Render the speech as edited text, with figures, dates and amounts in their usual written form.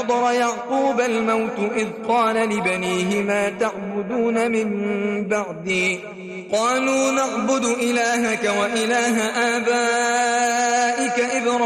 حضر يعقوب الموت إذ قال لبنيه ما تعبدون من بعدي قالوا نعبد إلهك وإله آبائك